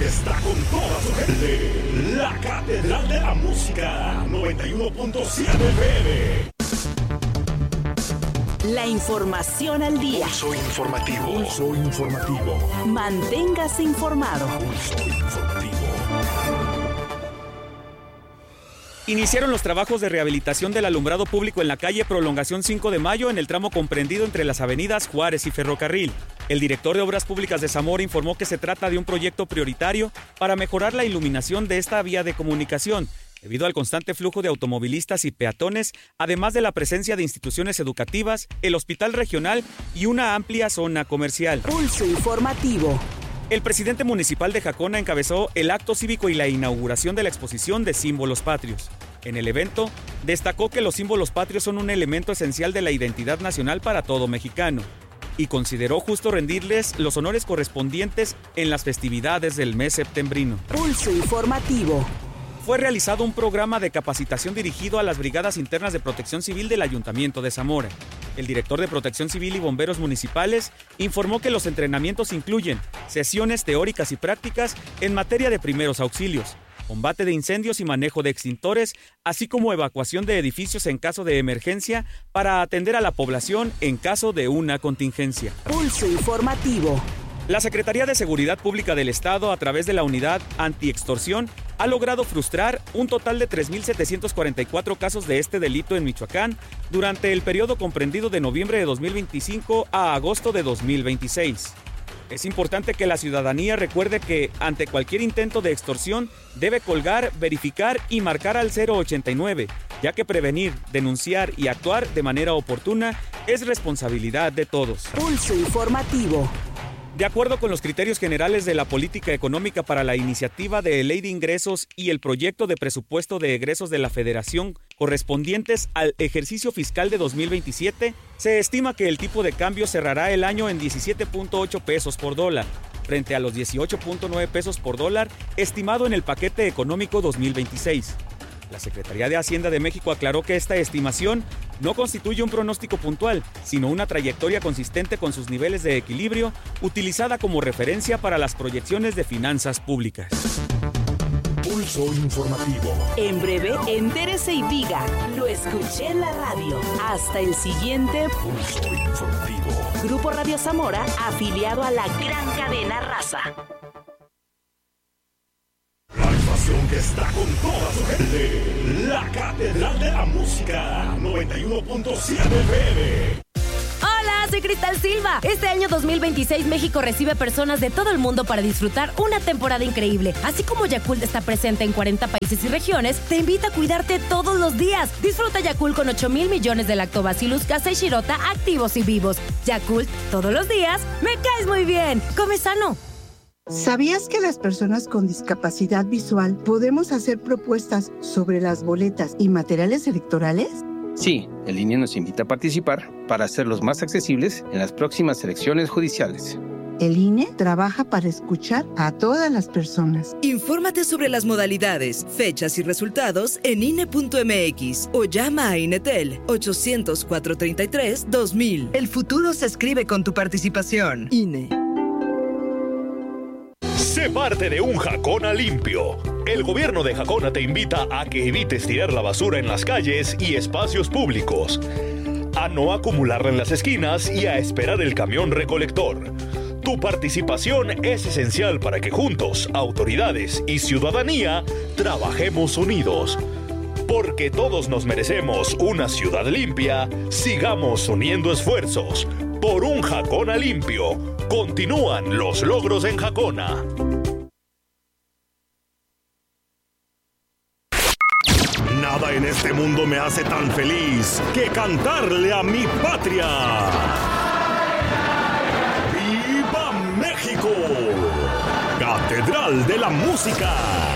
que está con toda su gente. La Catedral de la Música, 91.7 FM. La información al día. Pulso informativo. Pulso informativo. Manténgase informado. Pulso informativo. Iniciaron los trabajos de rehabilitación del alumbrado público en la calle Prolongación 5 de Mayo en el tramo comprendido entre las avenidas Juárez y Ferrocarril. El director de Obras Públicas de Zamora informó que se trata de un proyecto prioritario para mejorar la iluminación de esta vía de comunicación, debido al constante flujo de automovilistas y peatones, además de la presencia de instituciones educativas, el hospital regional y una amplia zona comercial. Pulso informativo. El presidente municipal de Jacona encabezó el acto cívico y la inauguración de la exposición de símbolos patrios. En el evento, destacó que los símbolos patrios son un elemento esencial de la identidad nacional para todo mexicano y consideró justo rendirles los honores correspondientes en las festividades del mes septembrino. Pulso informativo. Fue realizado un programa de capacitación dirigido a las brigadas internas de protección civil del Ayuntamiento de Zamora. El director de Protección Civil y Bomberos Municipales informó que los entrenamientos incluyen sesiones teóricas y prácticas en materia de primeros auxilios, combate de incendios y manejo de extintores, así como evacuación de edificios en caso de emergencia para atender a la población en caso de una contingencia. Pulso informativo. La Secretaría de Seguridad Pública del Estado, a través de la Unidad Antiextorsión, ha logrado frustrar un total de 3.744 casos de este delito en Michoacán durante el periodo comprendido de noviembre de 2025 a agosto de 2026. Es importante que la ciudadanía recuerde que, ante cualquier intento de extorsión, debe colgar, verificar y marcar al 089, ya que prevenir, denunciar y actuar de manera oportuna es responsabilidad de todos. Pulso informativo. De acuerdo con los criterios generales de la política económica para la iniciativa de ley de ingresos y el proyecto de presupuesto de egresos de la Federación correspondientes al ejercicio fiscal de 2027, se estima que el tipo de cambio cerrará el año en 17.8 pesos por dólar, frente a los 18.9 pesos por dólar estimado en el paquete económico 2026. La Secretaría de Hacienda de México aclaró que esta estimación no constituye un pronóstico puntual, sino una trayectoria consistente con sus niveles de equilibrio, utilizada como referencia para las proyecciones de finanzas públicas. Pulso informativo. En breve, entérese y diga, lo escuché en la radio. Hasta el siguiente Pulso informativo. Grupo Radio Zamora, afiliado a la gran cadena Raza. Que está con toda su gente. La Catedral de la Música, 91.7 FM. Hola, soy Cristal Silva. Este año 2026 México recibe personas de todo el mundo para disfrutar una temporada increíble. Así como Yakult está presente en 40 países y regiones, te invita a cuidarte todos los días. Disfruta Yakult con 8,000 millones de Lactobacillus casei shirota activos y vivos. Yakult, todos los días, me caes muy bien. Come sano. ¿Sabías que las personas con discapacidad visual podemos hacer propuestas sobre las boletas y materiales electorales? Sí, el INE nos invita a participar para hacerlos más accesibles en las próximas elecciones judiciales. El INE trabaja para escuchar a todas las personas. Infórmate sobre las modalidades, fechas y resultados en INE.mx o llama a INETEL 800-433-2000. El futuro se escribe con tu participación. INE. Sé parte de un Jacona limpio. El gobierno de Jacona te invita a que evites tirar la basura en las calles y espacios públicos, a no acumularla en las esquinas y a esperar el camión recolector. Tu participación es esencial para que juntos, autoridades y ciudadanía, trabajemos unidos. Porque todos nos merecemos una ciudad limpia, sigamos uniendo esfuerzos. Por un Jacona limpio. Continúan los logros en Jacona. Nada en este mundo me hace tan feliz que cantarle a mi patria. ¡Viva México! Catedral de la Música.